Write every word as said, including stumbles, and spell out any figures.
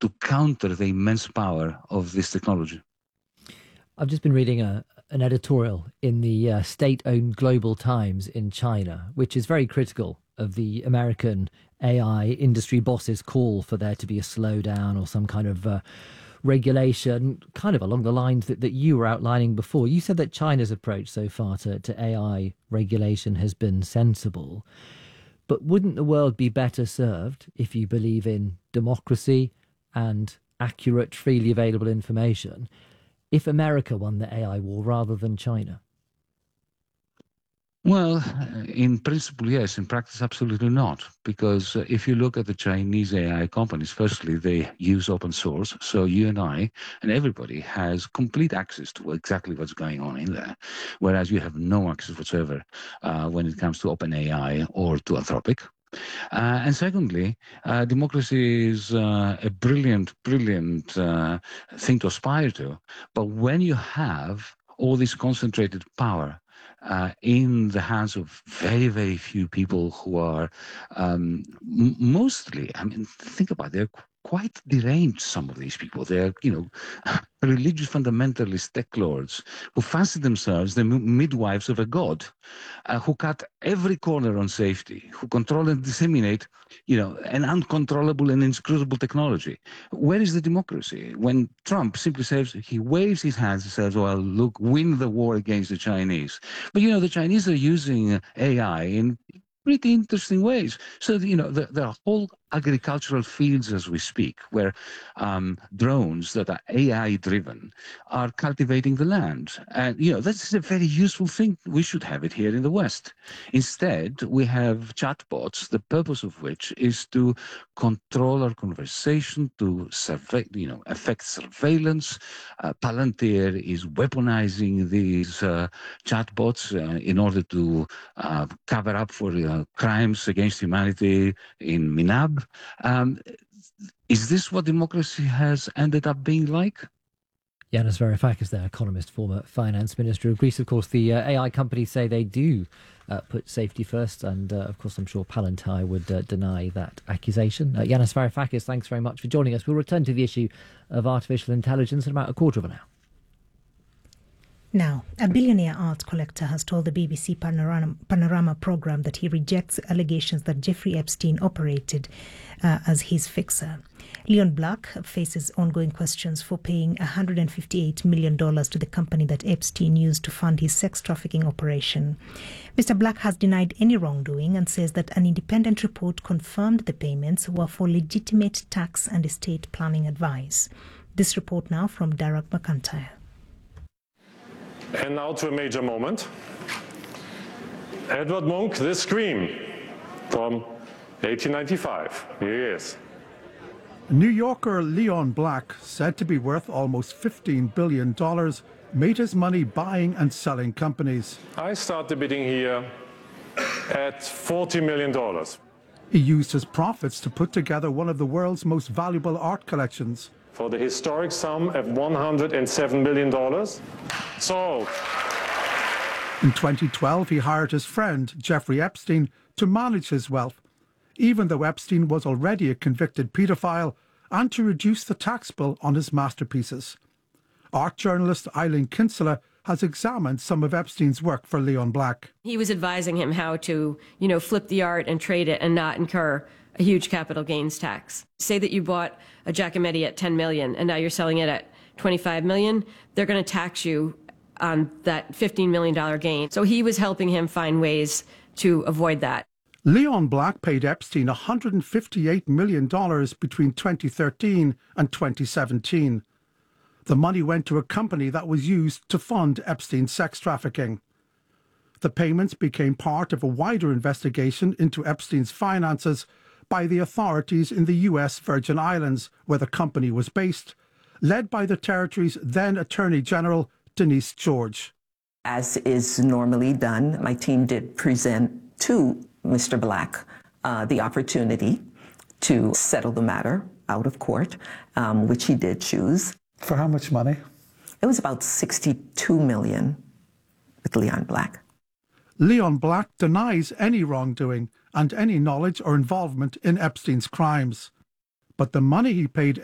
to counter the immense power of this technology. I've just been reading a, an editorial in the uh, state-owned Global Times in China, which is very critical of the American A I industry bosses' call for there to be a slowdown or some kind of uh, regulation, kind of along the lines that, that you were outlining before. You said that China's approach so far to, to A I regulation has been sensible. But wouldn't the world be better served if you believe in democracy and accurate, freely available information if America won the A I war rather than China? Well, in principle, yes. In practice, absolutely not. Because uh, if you look at the Chinese A I companies, firstly, they use open source. So you and I and everybody has complete access to exactly what's going on in there, whereas you have no access whatsoever uh, when it comes to OpenAI or to Anthropic. Uh, and secondly, uh, democracy is uh, a brilliant, brilliant uh, thing to aspire to. But when you have all this concentrated power uh, in the hands of very, very few people who are um, m- mostly, I mean, think about it, they're quite deranged, some of these people. They're, you know, religious fundamentalist tech lords who fancy themselves the midwives of a god, uh, who cut every corner on safety, who control and disseminate, you know, an uncontrollable and inscrutable technology. Where is the democracy? When Trump simply says, he waves his hands and says, well, look, win the war against the Chinese. But, you know, the Chinese are using A I in pretty interesting ways. So, you know, there, there are whole agricultural fields as we speak where um, drones that are A I-driven are cultivating the land. And, you know, that's a very useful thing. We should have it here in the West. Instead, we have chatbots, the purpose of which is to control our conversation, to survey, you know, affect surveillance. Uh, Palantir is weaponizing these uh, chatbots uh, in order to uh, cover up for uh, crimes against humanity in Minab. Um, is this what democracy has ended up being like? Yanis Varoufakis, their economist, former finance minister of Greece. Of course, the uh, A I companies say they do uh, put safety first, and uh, of course, I'm sure Palantir would uh, deny that accusation. Uh, Yanis Varoufakis, thanks very much for joining us. We'll return to the issue of artificial intelligence in about a quarter of an hour. Now, a billionaire art collector has told the B B C Panorama, Panorama programme that he rejects allegations that Jeffrey Epstein operated uh, as his fixer. Leon Black faces ongoing questions for paying one hundred fifty-eight million dollars to the company that Epstein used to fund his sex trafficking operation. Mister Black has denied any wrongdoing and says that an independent report confirmed the payments were for legitimate tax and estate planning advice. This report now from Derek McIntyre. And now to a major moment. Edward Munch, The Scream, from eighteen ninety-five. Here he is. New Yorker Leon Black, said to be worth almost fifteen billion dollars, made his money buying and selling companies. I start the bidding here at forty million dollars. He used his profits to put together one of the world's most valuable art collections. For the historic sum of one hundred seven million dollars. So, in twenty twelve, he hired his friend, Jeffrey Epstein, to manage his wealth, even though Epstein was already a convicted paedophile, and to reduce the tax bill on his masterpieces. Art journalist Eileen Kinsella has examined some of Epstein's work for Leon Black. He was advising him how to, you know, flip the art and trade it and not incur a huge capital gains tax. Say that you bought a Giacometti at ten million dollars and now you're selling it at twenty-five million dollars, they're going to tax you on that fifteen million dollars gain. So he was helping him find ways to avoid that. Leon Black paid Epstein one hundred fifty-eight million dollars between twenty thirteen and twenty seventeen. The money went to a company that was used to fund Epstein's sex trafficking. The payments became part of a wider investigation into Epstein's finances by the authorities in the U S Virgin Islands, where the company was based, led by the territory's then Attorney General, Denise George. As is normally done, my team did present to Mister Black uh, the opportunity to settle the matter out of court, um, which he did choose. For how much money? It was about sixty-two million dollars with Leon Black. Leon Black denies any wrongdoing and any knowledge or involvement in Epstein's crimes. But the money he paid